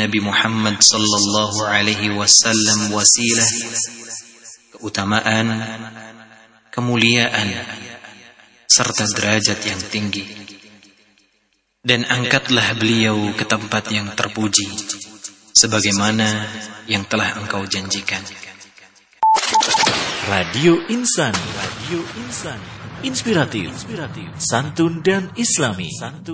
Nabi Muhammad sallallahu alaihi wasallam wasilah, keutamaan, kemuliaan, serta derajat yang tinggi. Dan angkatlah beliau ke tempat yang terpuji, sebagaimana yang telah engkau janjikan. Radio Insani, inspiratif, santun dan islami.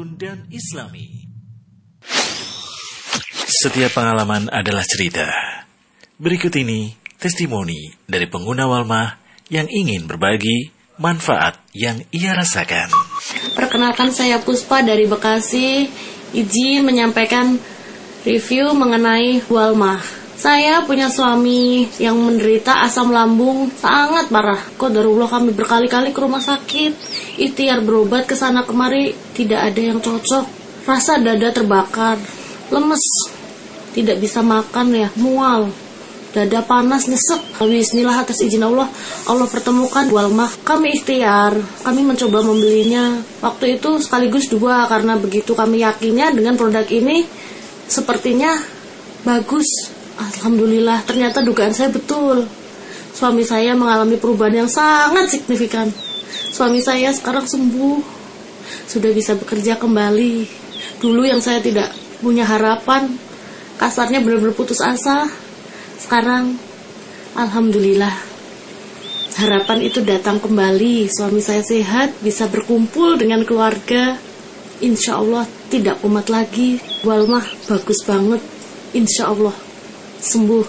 Setiap pengalaman adalah cerita. Berikut ini testimoni dari pengguna Walmah yang ingin berbagi manfaat yang ia rasakan. Perkenalkan, saya Puspa dari Bekasi, izin menyampaikan review mengenai Walmah. Saya punya suami yang menderita asam lambung sangat parah. Qadarullah, kami berkali-kali ke rumah sakit, ikhtiar berobat ke sana kemari, tidak ada yang cocok. Rasa dada terbakar, lemes, tidak bisa makan ya, mual, dada panas, nyesek. Bismillah, atas izin Allah pertemukan Walmah. Kami ikhtiar, kami mencoba membelinya. Waktu itu sekaligus 2, karena begitu kami yakinnya dengan produk ini sepertinya bagus. Alhamdulillah, ternyata dugaan saya betul. Suami saya mengalami perubahan yang sangat signifikan. Suami saya sekarang sembuh, sudah bisa bekerja kembali. Dulu yang saya tidak punya harapan, kasarnya benar-benar putus asa. Sekarang, alhamdulillah, harapan itu datang kembali. Suami saya sehat, bisa berkumpul dengan keluarga. Insya Allah tidak kumat lagi. Walmah bagus banget, insya Allah sembuh.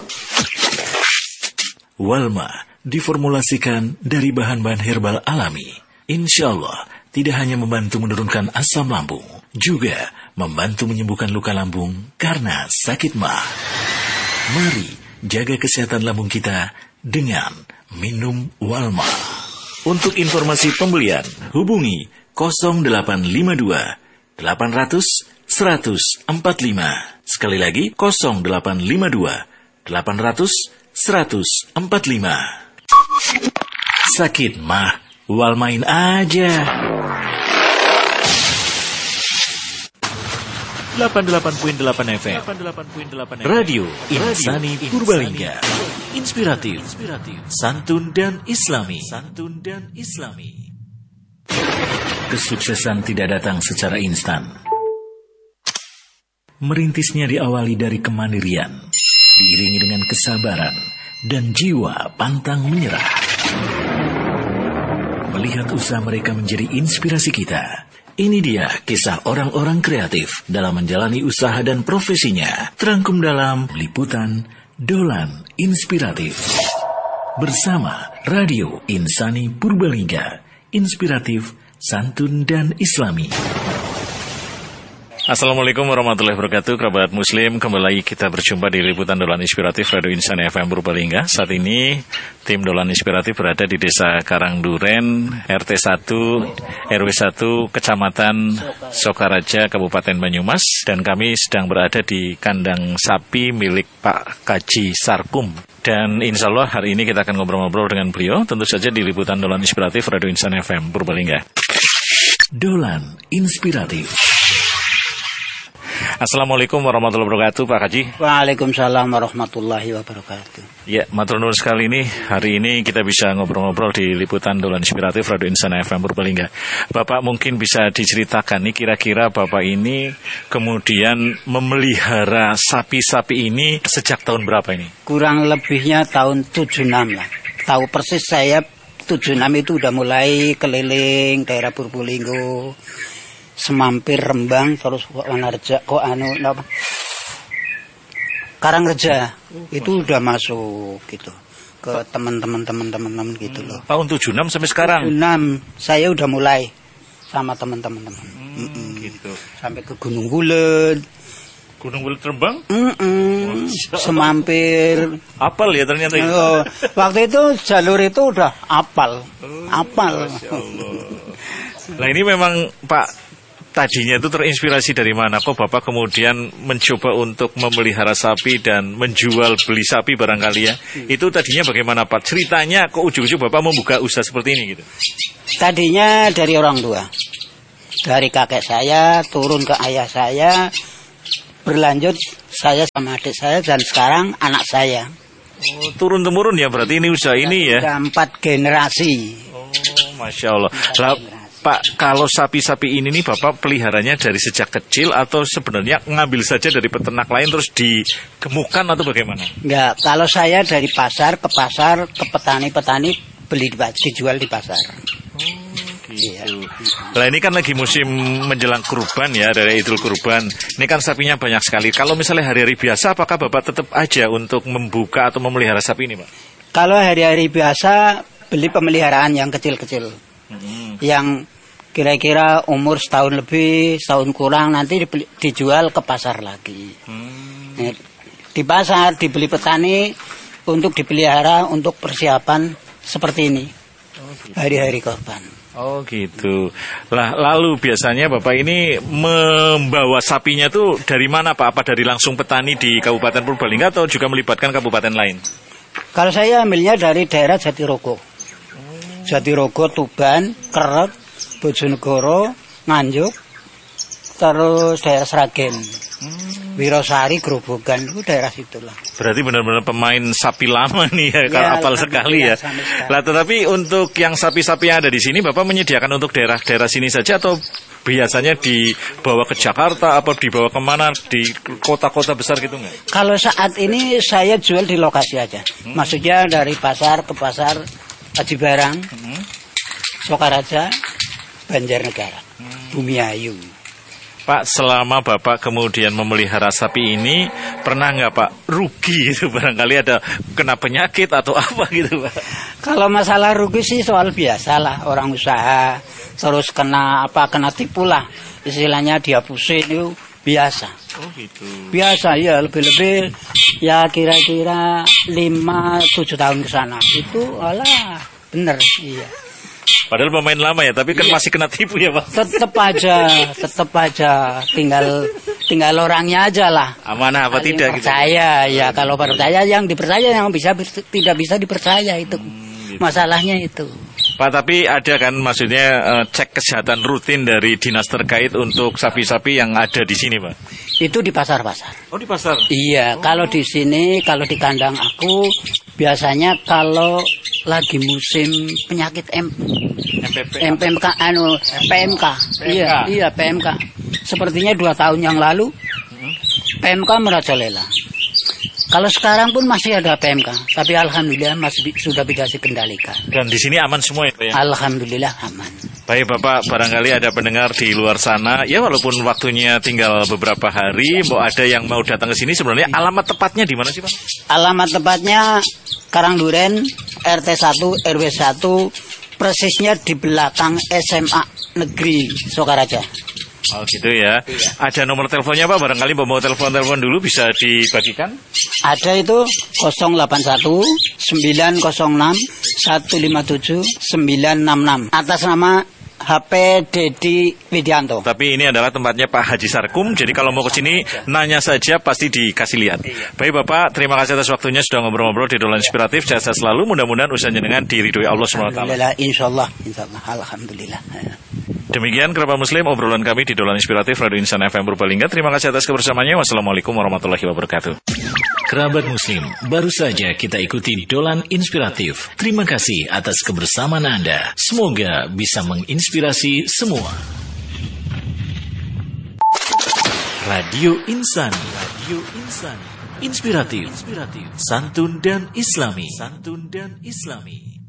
Walmah diformulasikan dari bahan-bahan herbal alami. Insya Allah tidak hanya membantu menurunkan asam lambung, juga membantu menyembuhkan luka lambung karena sakit mah. Mari jaga kesehatan lambung kita dengan minum Walmah. Untuk informasi pembelian, hubungi 0852 800 145. Sekali lagi 0852 800 145. Sakit mah, Walmain aja. 88.8 FM Radio Insani Purbalingga. Inspiratif, santun dan islami. Kesuksesan tidak datang secara instan. Merintisnya diawali dari kemandirian, diiringi dengan kesabaran dan jiwa pantang menyerah. Melihat usaha mereka menjadi inspirasi kita. Ini dia kisah orang-orang kreatif dalam menjalani usaha dan profesinya. Terangkum dalam liputan Dolan Inspiratif. Bersama Radio Insani Purbalingga. Inspiratif, santun dan islami. Assalamualaikum warahmatullahi wabarakatuh, kerabat muslim. Kembali kita berjumpa di liputan Dolan Inspiratif Radio Insani FM Purbalingga. Saat ini tim Dolan Inspiratif berada di Desa Karangduren, RT 1, RW 1, Kecamatan Sokaraja, Kabupaten Banyumas. Dan kami sedang berada di kandang sapi milik Pak Kaji Sarkum. Dan insya Allah hari ini kita akan ngobrol-ngobrol dengan beliau, tentu saja di liputan Dolan Inspiratif Radio Insani FM Purbalingga. Dolan Inspiratif. Assalamualaikum warahmatullahi wabarakatuh, Pak Kaji. Waalaikumsalam warahmatullahi wabarakatuh. Ya, matur nuwun sekali ini. Hari ini kita bisa ngobrol-ngobrol di liputan Dolan Inspiratif Radio Insani FM Purbalingga. Bapak mungkin bisa diceritakan nih, kira-kira Bapak ini kemudian memelihara sapi-sapi ini sejak tahun berapa ini? Kurang lebihnya tahun 76 lah. Tahu persis saya 76 itu udah mulai keliling daerah Purbalingga. Semampir Rembang, terus Karangreja itu udah masuk gitu ke teman-teman gitu loh. Tahun 76 sampai sekarang. 76 saya udah mulai sama teman-teman. Gitu. Sampai ke Gunung Bulet. Gunung Bulet Rembang? Semampir. Apal ya ternyata itu. Waktu itu jalur itu udah apal. Masya Allah. Nah ini memang Pak, tadinya itu terinspirasi dari mana? Kok Bapak kemudian mencoba untuk memelihara sapi dan menjual beli sapi barangkali ya? Itu tadinya bagaimana Pak? Ceritanya kok ujung-ujung Bapak membuka usaha seperti ini gitu? Tadinya dari orang tua. Dari kakek saya turun ke ayah saya, berlanjut saya sama adik saya dan sekarang anak saya. Oh, turun-temurun ya berarti ini usaha ini ya? Sudah 4 generasi. Oh, Masya Allah. Lah, Pak, kalau sapi-sapi ini nih Bapak peliharanya dari sejak kecil atau sebenarnya ngambil saja dari peternak lain terus digemukkan atau bagaimana? Enggak, kalau saya dari pasar ke petani-petani beli dijual di pasar. Gitu. Nah ini kan lagi musim menjelang kurban ya, dari Idul Kurban. Ini kan sapinya banyak sekali. Kalau misalnya hari-hari biasa, apakah Bapak tetap aja untuk membuka atau memelihara sapi ini, Pak? Kalau hari-hari biasa beli pemeliharaan yang kecil-kecil, yang kira-kira umur setahun lebih, setahun kurang, nanti dijual ke pasar lagi. Di pasar dibeli petani untuk dipelihara untuk persiapan seperti ini, hari-hari kurban. Oh gitu. Lah lalu biasanya Bapak ini membawa sapinya tuh dari mana Pak? Apa dari langsung petani di Kabupaten Purbalingga atau juga melibatkan kabupaten lain? Kalau saya ambilnya dari daerah Jatirogo. Jatirogo, Tuban, Keret, Bojonegoro, Nganjuk, terus daerah Sragen. Wirosari, Grobogan, itu daerah situlah. Berarti benar-benar pemain sapi lama nih ya, kalau apal sekali ya. Lah tetapi untuk yang sapi-sapi yang ada di sini Bapak menyediakan untuk daerah-daerah sini saja atau biasanya dibawa ke Jakarta atau dibawa kemana di kota-kota besar gitu nggak? Kalau saat ini saya jual di lokasi aja. Maksudnya dari pasar ke pasar Aji Barang, Sokaraja, Banjarnegara, Bumiayu. Pak, selama Bapak kemudian memelihara sapi ini, pernah nggak Pak rugi gitu? Barangkali ada kena penyakit atau apa gitu Pak? Kalau masalah rugi sih soal biasa lah, orang usaha terus kena tipu lah, istilahnya dia pusing itu biasa. Oh gitu. Biasa ya, lebih-lebih ya kira-kira 5-7 tahun ke sana itu alah bener iya. Padahal pemain lama ya, tapi kan masih kena tipu ya Pak. Tetap aja, tinggal orangnya aja lah. Amanah apa tidak gitu? Percaya ya, kalau percaya yang dipercaya, yang tidak bisa dipercaya itu. Gitu. Masalahnya itu. Pak, tapi ada kan maksudnya cek kesehatan rutin dari dinas terkait untuk sapi-sapi yang ada di sini Pak? Itu di pasar-pasar. Oh di pasar? Iya, kalau di sini, kalau di kandang aku biasanya kalau lagi musim penyakit PMK. Iya, PMK. Sepertinya 2 tahun yang lalu PMK merajalela. Kalau sekarang pun masih ada PMK, tapi alhamdulillah masih sudah bisa dikendalikan. Dan di sini aman semua ya Pak ya? Alhamdulillah aman. Baik Bapak, barangkali ada pendengar di luar sana, ya walaupun waktunya tinggal beberapa hari, mau ada yang mau datang ke sini, sebenarnya alamat tepatnya di mana sih Pak? Alamat tepatnya Karangduren, RT 1, RW 1, persisnya di belakang SMA Negeri Sokaraja. Oh gitu ya. Ada nomor teleponnya Pak, barangkali mau telepon dulu bisa dibagikan? Ada itu 081 906 157 966 atas nama HP Dedi Widianto. Tapi ini adalah tempatnya Pak Haji Sarkum. Jadi kalau mau ke sini nanya saja pasti dikasih lihat. Baik Bapak, terima kasih atas waktunya sudah ngobrol-ngobrol di Dolan Inspiratif. Sehat selalu, mudah-mudahan usaha jenengan diridhoi Allah SWT. Alhamdulillah, insyaallah, alhamdulillah. Demikian kerabat muslim obrolan kami di Dolan Inspiratif Radio Insan FM Purbalingga. Terima kasih atas kebersamaannya. Wassalamualaikum warahmatullahi wabarakatuh. Kerabat muslim, baru saja kita ikuti Dolan Inspiratif. Terima kasih atas kebersamaan Anda. Semoga bisa menginspirasi semua. Radio Insan, inspiratif, santun dan islami.